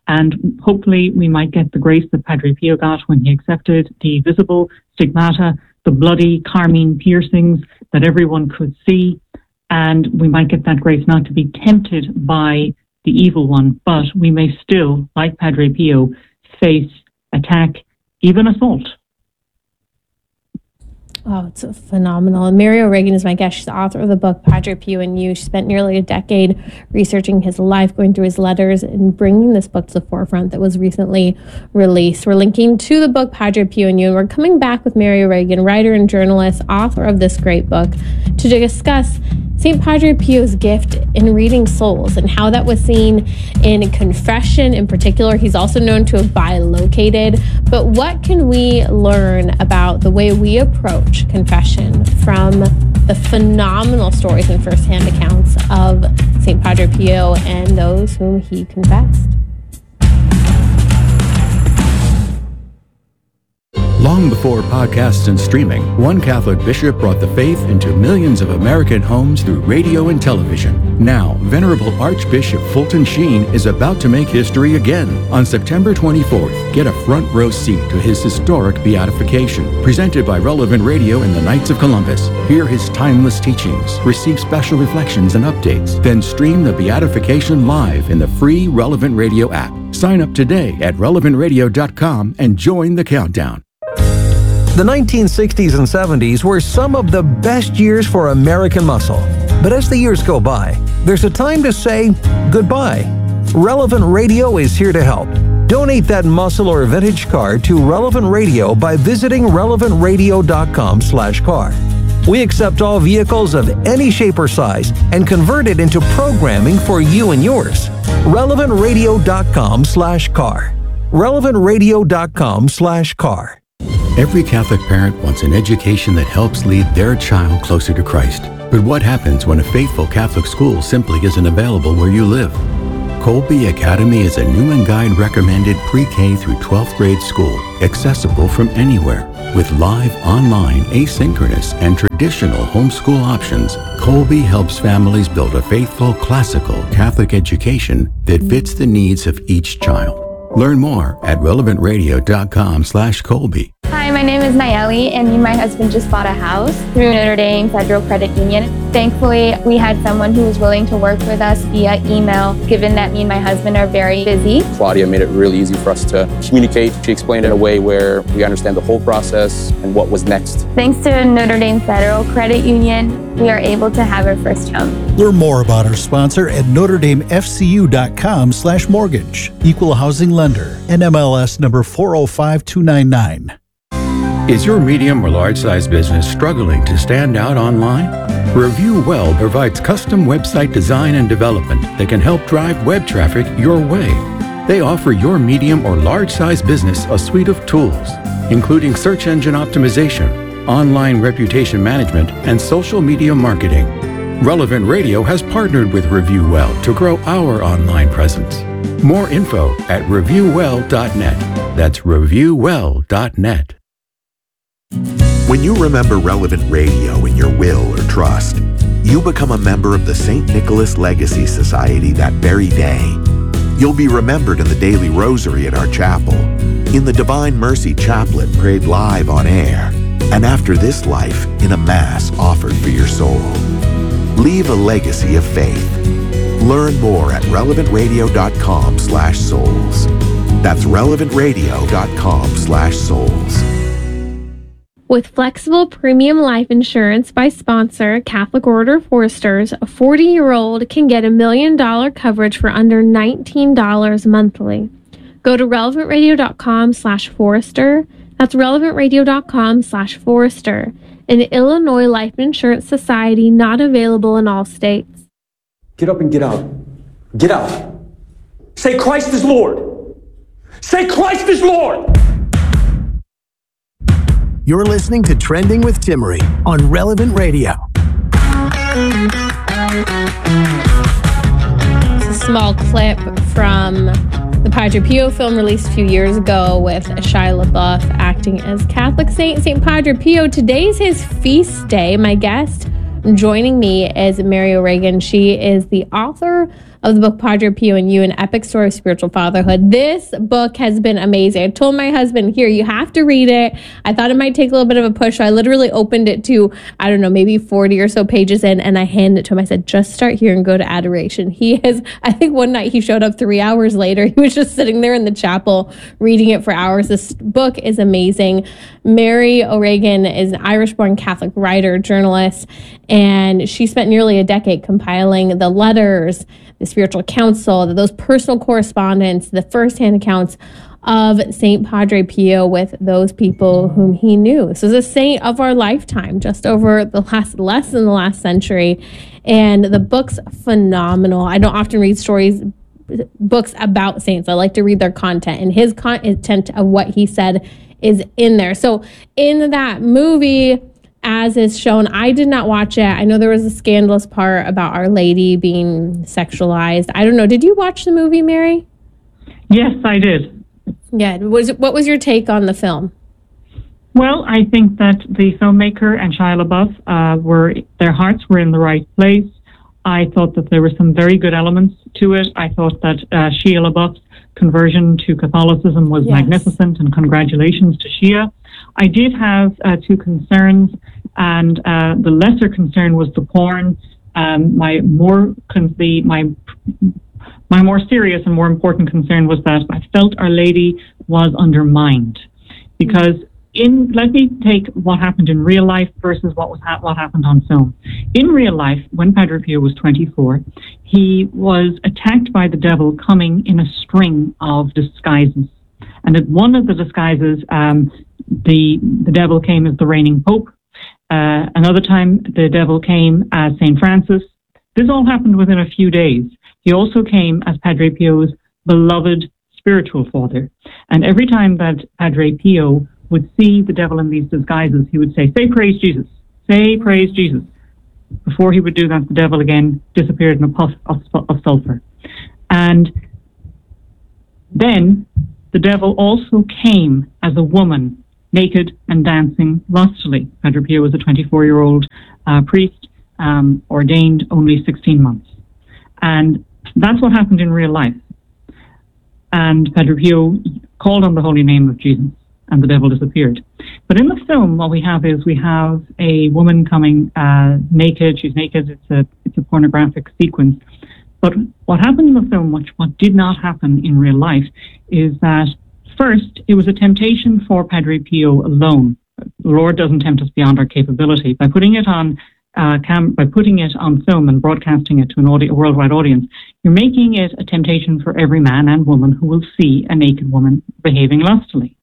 And hopefully we might get the grace that Padre Pio got when he accepted the visible stigmata, the bloody carmine piercings that everyone could see. And we might get that grace not to be tempted by the evil one, but we may still, like Padre Pio, face attack, even assault. Oh, it's phenomenal. And Mary O'Regan is my guest. She's the author of the book, Padre Pio and You. She spent nearly a decade researching his life, going through his letters, and bringing this book to the forefront that was recently released. We're linking to the book, Padre Pio and You, and we're coming back with Mary O'Regan, writer and journalist, author of this great book, to discuss Saint Padre Pio's gift in reading souls and how that was seen in confession in particular. He's also known to have bilocated. But what can we learn about the way we approach confession from the phenomenal stories and firsthand accounts of Saint Padre Pio and those whom he confessed? Long before podcasts and streaming, one Catholic bishop brought the faith into millions of American homes through radio and television. Now, Venerable Archbishop Fulton Sheen is about to make history again. On September twenty-fourth, get a front row seat to his historic beatification, presented by Relevant Radio and the Knights of Columbus. Hear his timeless teachings, receive special reflections and updates, then stream the beatification live in the free Relevant Radio app. Sign up today at relevant radio dot com and join the countdown. The nineteen sixties and seventies were some of the best years for American muscle. But as the years go by, there's a time to say goodbye. Relevant Radio is here to help. Donate that muscle or vintage car to Relevant Radio by visiting relevant radio dot com slash car. We accept all vehicles of any shape or size and convert it into programming for you and yours. relevant radio dot com slash car. relevant radio dot com slash car. Every Catholic parent wants an education that helps lead their child closer to Christ. But what happens when a faithful Catholic school simply isn't available where you live? Colby Academy is a Newman Guide recommended pre-K through twelfth grade school, accessible from anywhere. With live, online, asynchronous, and traditional homeschool options, Colby helps families build a faithful, classical Catholic education that fits the needs of each child. Learn more at relevant radio dot com slash Colby. Hi, my name is Nayeli, and me and my husband just bought a house through Notre Dame Federal Credit Union. Thankfully, we had someone who was willing to work with us via email, given that me and my husband are very busy. Claudia made it really easy for us to communicate. She explained it in a way where we understand the whole process and what was next. Thanks to Notre Dame Federal Credit Union, we are able to have our first home. Learn more about our sponsor at notre dame f c u dot com slash mortgage. Equal housing lender. N M L S number four oh five two nine nine. Is your medium or large size business struggling to stand out online? Review Well provides custom website design and development that can help drive web traffic your way. They offer your medium or large size business a suite of tools, including search engine optimization, online reputation management, and social media marketing. Relevant Radio has partnered with Review Well to grow our online presence. More info at review well dot net. That's review well dot net. When you remember Relevant Radio in your will or trust, you become a member of the Saint Nicholas Legacy Society that very day. You'll be remembered in the daily rosary at our chapel, in the Divine Mercy Chaplet prayed live on air, and after this life in a Mass offered for your soul. Leave a legacy of faith. Learn more at relevant radio dot com slash souls. That's relevant radio dot com slash souls. With flexible premium life insurance by sponsor Catholic Order Foresters, a forty-year-old can get a million dollar coverage for under nineteen dollars monthly. Go to relevant radio dot com slash Forester. That's relevant radio dot com slash Forester. An Illinois Life Insurance Society not available in all states. Get up and get out. Get out. Say Christ is Lord. Say Christ is Lord. You're listening to Trending with Timmery on Relevant Radio. It's a small clip from the Padre Pio film released a few years ago with Shia LaBeouf acting as Catholic Saint, Saint Padre Pio. Today's his feast day. My guest joining me is Mary O'Regan. She is the author of the book Padre Pio and You, An Epic Story of Spiritual Fatherhood. This book has been amazing. I told my husband, here, you have to read it. I thought it might take a little bit of a push, so I literally opened it to, I don't know, maybe forty or so pages in, and I handed it to him. I said, just start here and go to adoration. He is, I think one night he showed up three hours later. He was just sitting there in the chapel reading it for hours. This book is amazing. Mary O'Regan is an Irish-born Catholic writer, journalist, and she spent nearly a decade compiling the letters, the spiritual counsel, those personal correspondence, the firsthand accounts of Saint Padre Pio with those people whom he knew. This is a saint of our lifetime, just over the last, less than the last century. And the book's phenomenal. I don't often read stories, books about saints. I like to read their content, and his content of what he said is in there. So in that movie, as is shown, I did not watch it. I know there was a scandalous part about Our Lady being sexualized. I don't know. Did you watch the movie, Mary? Yes, I did. Yeah. Was it, what was your take on the film? Well, I think that the filmmaker and Shia LaBeouf uh, were, their hearts were in the right place. I thought that there were some very good elements to it. I thought that uh, Shia LaBeouf's conversion to Catholicism was yes. magnificent, and congratulations to Shia. I did have uh, two concerns, and uh, the lesser concern was the porn. Um, my more con- the my my more serious and more important concern was that I felt Our Lady was undermined, because in let me take what happened in real life versus what was ha- what happened on film. In real life, when Padre Pio was twenty-four, he was attacked by the devil, coming in a string of disguises, and at one of the disguises, um, the the devil came as the reigning pope. Uh, another time, the devil came as Saint Francis. This all happened within a few days. He also came as Padre Pio's beloved spiritual father. And every time that Padre Pio would see the devil in these disguises, he would say, "Say praise Jesus, say praise Jesus." Before he would do that, the devil again disappeared in a puff of, of sulfur. And then the devil also came as a woman, naked and dancing lustily. Padre Pio was a twenty-four-year-old uh, priest, um, ordained only sixteen months. And that's what happened in real life. And Padre Pio called on the holy name of Jesus, and the devil disappeared. But in the film, what we have is we have a woman coming uh, naked. She's naked. It's a it's a pornographic sequence. But what happened in the film, which what did not happen in real life, is that first it was a temptation for Padre Pio alone. The Lord doesn't tempt us beyond our capability. By putting it on uh, cam- by putting it on film and broadcasting it to an audi- a worldwide audience, you're making it a temptation for every man and woman who will see a naked woman behaving lustily.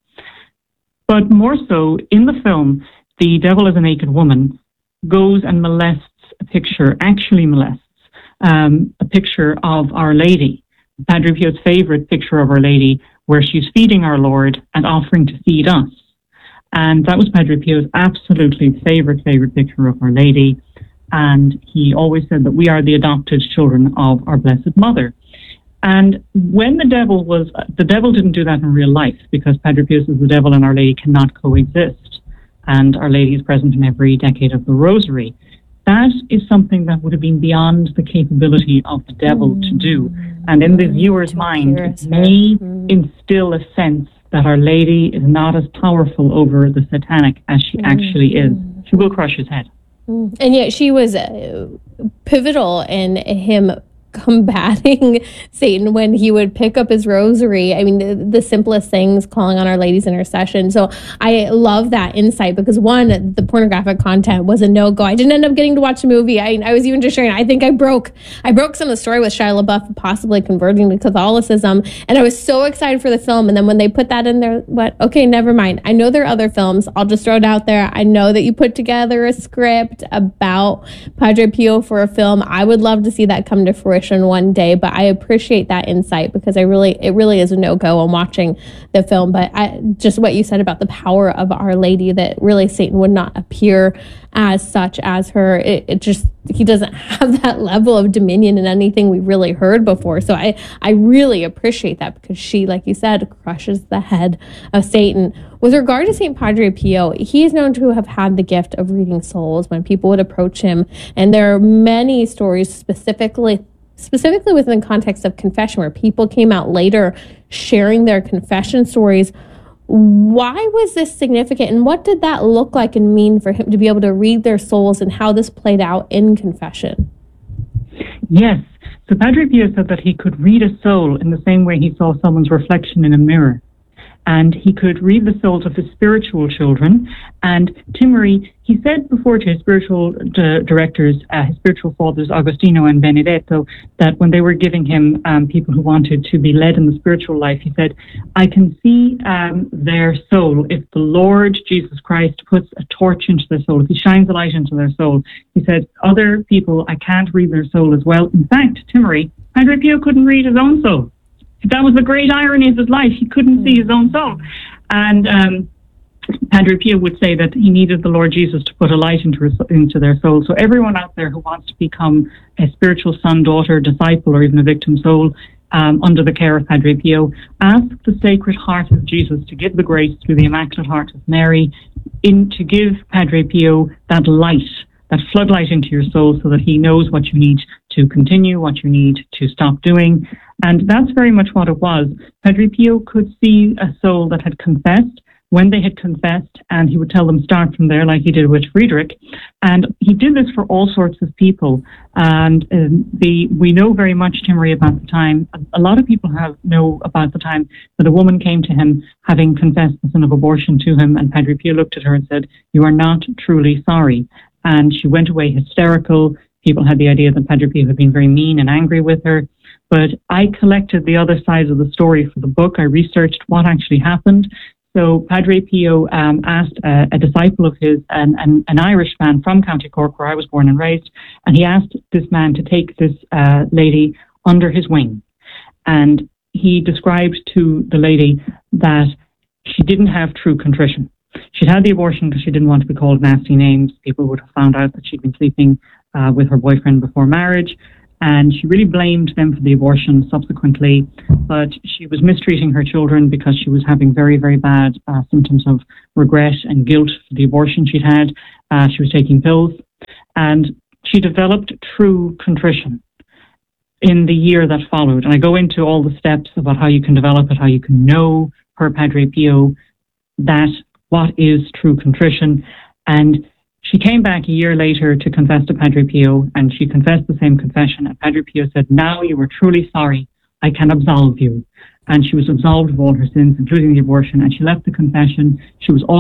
But more so, in the film, the devil as a naked woman goes and molests a picture, actually molests um, a picture of Our Lady, Padre Pio's favorite picture of Our Lady, where she's feeding our Lord and offering to feed us. And that was Padre Pio's absolutely favorite, favorite picture of Our Lady. And he always said that we are the adopted children of our Blessed Mother. And when the devil was, the devil didn't do that in real life, because Padre Pio says the devil and Our Lady cannot coexist. And Our Lady is present in every decade of the Rosary. That is something that would have been beyond the capability of the devil mm. to do. And in the viewer's mind, it may mm. instill a sense that Our Lady is not as powerful over the satanic as she mm. actually is. She will crush his head. Mm. And yet she was uh, pivotal in him combating Satan when he would pick up his rosary. I mean, the, the simplest things, calling on Our Lady's intercession. So I love that insight, because one, the pornographic content was a no-go. I didn't end up getting to watch the movie. I, I was even just sharing, I think I broke, I broke some of the story with Shia LaBeouf possibly converting to Catholicism. And I was so excited for the film. And then when they put that in there, what? Okay, never mind. I know there are other films. I'll just throw it out there. I know that you put together a script about Padre Pio for a film. I would love to see that come to fruition one day, but I appreciate that insight, because I really, it really is a no-go on watching the film. But I, just what you said about the power of Our Lady, that really Satan would not appear as such as her. It, it just, he doesn't have that level of dominion in anything we've really heard before. So I, I really appreciate that, because she, like you said, crushes the head of Satan. With regard to Saint Padre Pio, he is known to have had the gift of reading souls when people would approach him. And there are many stories specifically specifically within the context of confession, where people came out later sharing their confession stories. Why was this significant, and what did that look like and mean for him to be able to read their souls, and how this played out in confession? Yes. So Padre Pio said that he could read a soul in the same way he saw someone's reflection in a mirror. And he could read the souls of his spiritual children. And Timmery, he said before to his spiritual d- directors, uh, his spiritual fathers, Agostino and Benedetto, that when they were giving him um, people who wanted to be led in the spiritual life, he said, I can see um, their soul. If the Lord Jesus Christ puts a torch into their soul, if he shines a light into their soul, he said, other people, I can't read their soul as well. In fact, Timmery, Padre Pio couldn't read his own soul. That was the great irony of his life. He couldn't see his own soul. And um, Padre Pio would say that he needed the Lord Jesus to put a light into, his, into their soul. So everyone out there who wants to become a spiritual son, daughter, disciple, or even a victim soul um, under the care of Padre Pio, ask the Sacred Heart of Jesus to give the grace through the Immaculate Heart of Mary in to give Padre Pio that light, that floodlight into your soul, so that he knows what you need to continue, what you need to stop doing. And that's very much what it was. Padre Pio could see a soul that had confessed when they had confessed, and he would tell them start from there, like he did with Friedrich. And he did this for all sorts of people. And um, the we know very much, Timmery, about the time. A lot of people have know about the time that a woman came to him having confessed the sin of abortion to him, and Padre Pio looked at her and said, "You are not truly sorry." And she went away hysterical. People had the idea that Padre Pio had been very mean and angry with her. But I collected the other sides of the story for the book. I researched what actually happened. So Padre Pio um, asked a, a disciple of his, an, an, an Irish man from County Cork, where I was born and raised, and he asked this man to take this uh, lady under his wing. And he described to the lady that she didn't have true contrition. She'd had the abortion because she didn't want to be called nasty names. People would have found out that she'd been sleeping uh, with her boyfriend before marriage. And she really blamed them for the abortion subsequently. But she was mistreating her children because she was having very, very bad uh, symptoms of regret and guilt for the abortion she'd had. Uh, she was taking pills. And she developed true contrition in the year that followed. And I go into all the steps about how you can develop it, how you can know per Padre Pio that what is true contrition. And she came back a year later to confess to Padre Pio, and she confessed the same confession. And Padre Pio said, now you are truly sorry. I can absolve you. And she was absolved of all her sins, including the abortion. And she left the confession. She was all